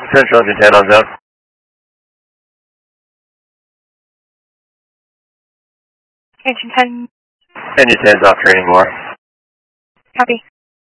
Central Engine 10 on zone. Engine 10. Engine 10's off training more. Copy.